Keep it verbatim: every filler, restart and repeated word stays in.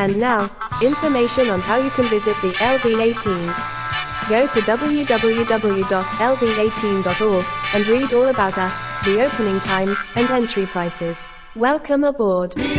And now, information on how you can visit the L V eighteen. Go to w w w dot l v eighteen dot org and read all about us, the opening times, and entry prices. Welcome aboard.